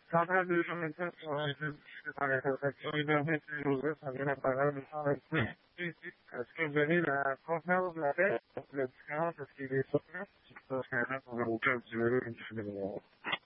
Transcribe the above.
cada libremente para que obviamente los también a pagar de saber es que venir a cosas la vez, les quedamos escribir otras, entonces que no como mucho